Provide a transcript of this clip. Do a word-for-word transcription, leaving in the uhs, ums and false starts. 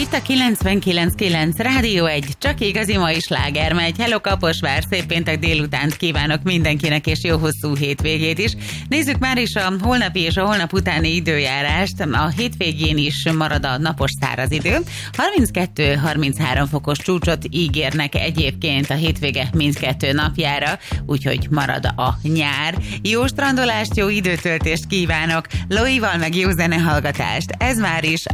Itt a kilencvenkilenc kilenc Rádió egy, csak igazi mai sláger megy. Hello Kaposvár, szép péntek délutánt kívánok mindenkinek, és jó hosszú hétvégét is. Nézzük már is a holnapi és a holnap utáni időjárást. A hétvégén is marad a napos száraz idő. harminckettő-harminchárom fokos csúcsot ígérnek egyébként a hétvége mindkettő napjára, úgyhogy marad a nyár. Jó strandolást, jó időtöltést kívánok, Loival meg jó zenehallgatást. Ez már is